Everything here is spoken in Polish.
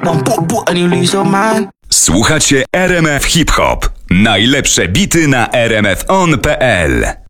And you lose your mind. Słuchacie RMF Hip Hop. Najlepsze bity na rmfon.pl.